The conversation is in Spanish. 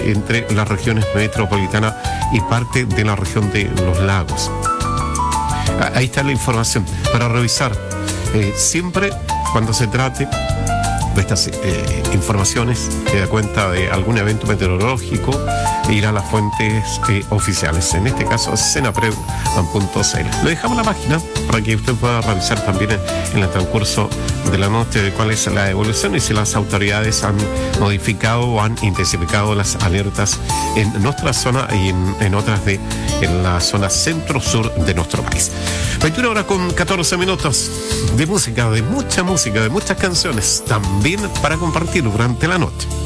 entre las regiones metropolitana y parte de la región de los lagos. Ahí está la información para revisar. Siempre cuando se trate de estas informaciones que da cuenta de algún evento meteorológico, ir a las fuentes oficiales, en este caso cenaprev.cl. Le dejamos la página para que usted pueda revisar también en el transcurso de la noche de cuál es la evolución y si las autoridades han modificado o han intensificado las alertas en nuestra zona y en otras en la zona centro-sur de nuestro país. 21 horas con 14 minutos de música, de mucha música, de muchas canciones, también para compartir durante la noche.